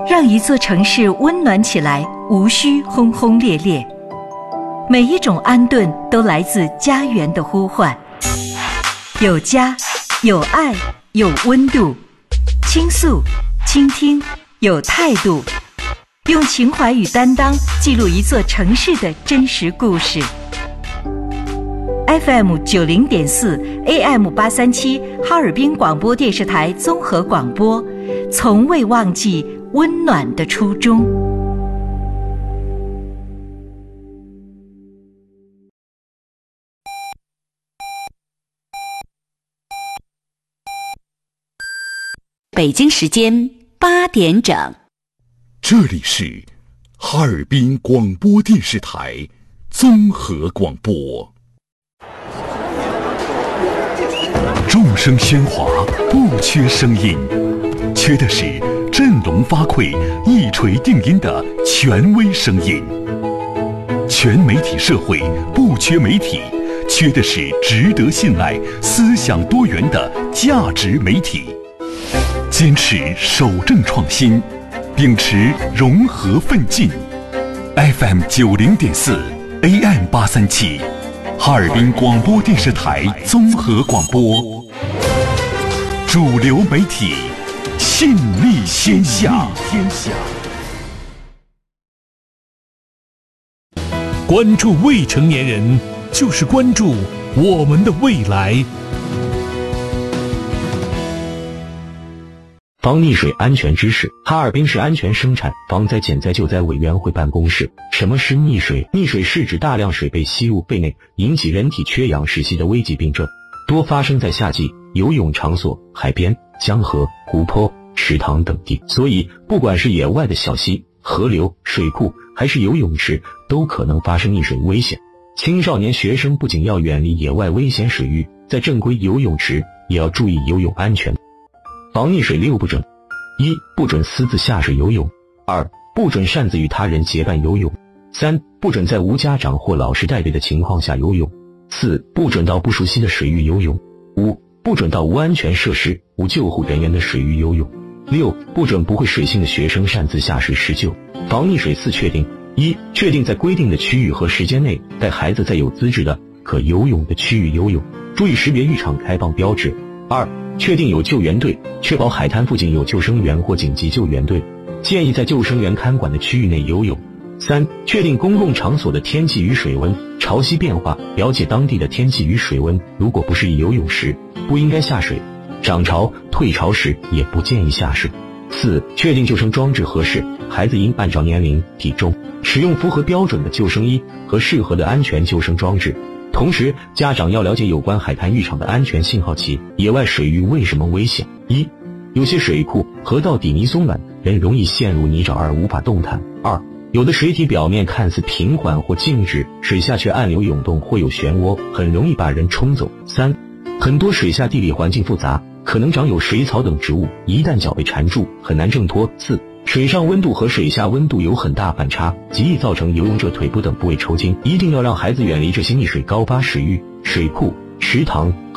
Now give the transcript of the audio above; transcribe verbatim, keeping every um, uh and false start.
让一座城市温暖起来，无需轰轰烈烈。每一种安顿都来自家园的呼唤，有家，有爱，有温度，倾诉，倾听，有态度，用情怀与担当记录一座城市的真实故事。F M 九零点四 A M 八三七哈尔滨广播电视台综合广播，从未忘记温暖的初衷。 北京时间八点整， 这里是哈尔滨广播电视台综合广播。众声喧哗，不缺声音，缺的是振聋发聩、一锤定音的权威声音。全媒体社会不缺媒体，缺的是值得信赖、思想多元的价值媒体。坚持守正创新，秉持融合奋进。F M 九零点四 A M 八三七，哈尔滨广播电视台综合广播，主流媒体，信力天下。 关注未成年人，就是关注我们的未来。 防溺水安全知识。哈尔滨市安全生产防灾减灾救灾委员会办公室。什么是溺水？溺水是指大量水被吸入肺内，引起人体缺氧窒息的危急病症，多发生在夏季游泳场所、海边、江河、湖泊、池塘等地。所以不管是野外的小溪、河流、水库，还是游泳池，都可能发生溺水危险。青少年学生不仅要远离野外危险水域，在正规游泳池也要注意游泳安全。防溺水六不准：一、不准私自下水游泳；二、不准擅自与他人结伴游泳；三、不准在无家长或老师带队的情况下游泳；四、不准到不熟悉的水域游泳；五、不准到无安全设施、无救护人员的水域游泳；六、不准不会水性的学生擅自下水施救。防溺水四确定：一、确定在规定的区域和时间内带孩子在有资质的可游泳的区域游泳，注意识别浴场开放标志；二、确定有救援队，确保海滩附近有救生员或紧急救援队，建议在救生员看管的区域内游泳。三、确定公共场所的天气与水温，潮汐变化，了解当地的天气与水温，如果不适宜游泳时，不应该下水；涨潮、退潮时也不建议下水。四、确定救生装置合适，孩子应按照年龄、体重，使用符合标准的救生衣和适合的安全救生装置。同时，家长要了解有关海滩浴场的安全信号旗。野外水域为什么危险？一、有些水库、河道底泥松软，人容易陷入泥沼而无法动弹；二、有的水体表面看似平缓或静止，水下却暗流涌动或有漩涡，很容易把人冲走；三、很多水下地理环境复杂，可能长有水草等植物，一旦脚被缠住，很难挣脱；四、水上温度和水下温度有很大反差，极易造成游泳者腿部等部位抽筋，一定要让孩子远离这些溺水高发水域、水库、池塘